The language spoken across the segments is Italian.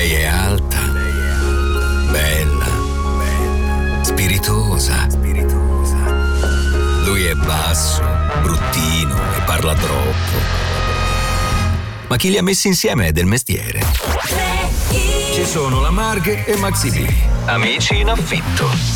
Lei è alta, bella, spiritosa. Lui è basso, bruttino e parla troppo. Ma chi li ha messi insieme è del mestiere. Ci sono la Marghe e Maxi B, amici in affitto.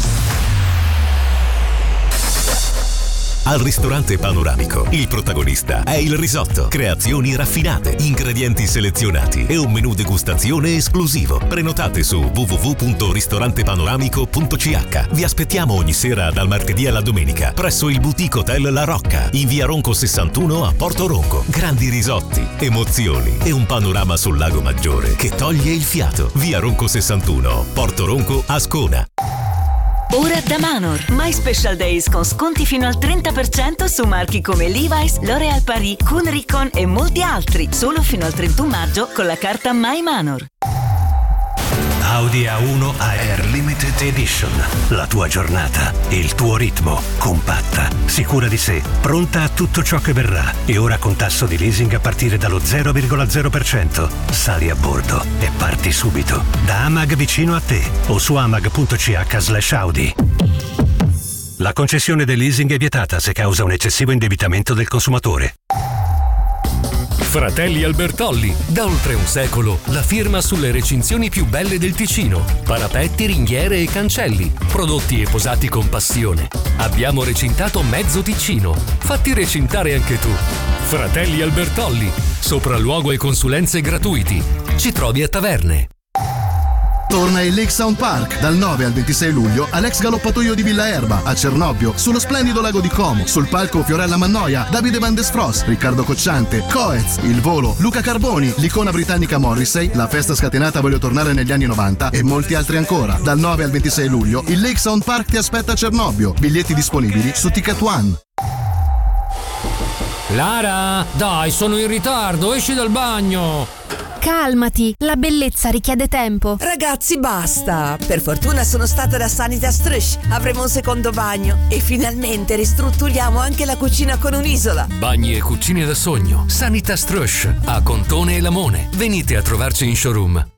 Al ristorante Panoramico, il protagonista è il risotto. Creazioni raffinate, ingredienti selezionati e un menù degustazione esclusivo. Prenotate su www.ristorantepanoramico.ch. Vi aspettiamo ogni sera dal martedì alla domenica presso il Boutique Hotel La Rocca, in via Ronco 61 a Porto Ronco. Grandi risotti, emozioni e un panorama sul Lago Maggiore che toglie il fiato. Via Ronco 61, Porto Ronco, Ascona. Ora da Manor, My Special Days con sconti fino al 30% su marchi come Levi's, L'Oréal Paris, Kuhn Ricon e molti altri. Solo fino al 31 maggio con la carta My Manor. Audi A1 Air Limited Edition. La tua giornata, il tuo ritmo, compatta, sicura di sé, pronta a tutto ciò che verrà. E ora con tasso di leasing a partire dallo 0,0%. Sali a bordo e parti subito. Da Amag vicino a te o su amag.ch/Audi. La concessione del leasing è vietata se causa un eccessivo indebitamento del consumatore. Fratelli Albertolli, da oltre un secolo, la firma sulle recinzioni più belle del Ticino. Parapetti, ringhiere e cancelli, prodotti e posati con passione. Abbiamo recintato mezzo Ticino. Fatti recintare anche tu. Fratelli Albertolli, sopralluogo e consulenze gratuiti. Ci trovi a Taverne. Torna il Lake Sound Park dal 9 al 26 luglio all'ex galoppatoio di Villa Erba a Cernobbio, sullo splendido lago di Como. Sul palco Fiorella Mannoia, Davide Van Desfros, Riccardo Cocciante, Coez, Il Volo, Luca Carboni, l'icona britannica Morrissey, la festa scatenata Voglio tornare negli anni 90 e molti altri ancora. Dal 9 al 26 luglio il Lake Sound Park ti aspetta a Cernobbio. Biglietti disponibili su Ticket One. Lara, dai, sono in ritardo, esci dal bagno. Calmati, la bellezza richiede tempo. Ragazzi, basta! Per fortuna sono stata da Sanitas Trush. Avremo un secondo bagno e finalmente ristrutturiamo anche la cucina con un'isola. Bagni e cucine da sogno. Sanitas Trush, a Contone e Lamone. Venite a trovarci in showroom.